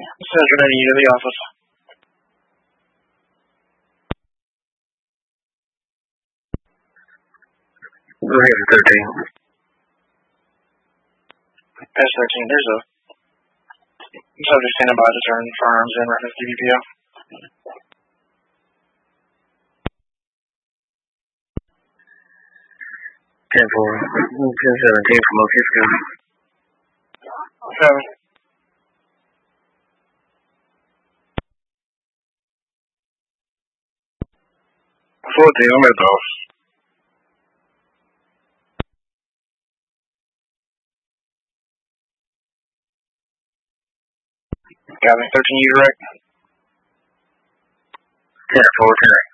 Central and to the office. Go ahead for 13. Past 13, there's a subject standing by to turn firearms in reference to DPO. 10-17 from O'Kisco. 7. 14, I'm at the office. Got me. 13, you direct. 10-4, 10.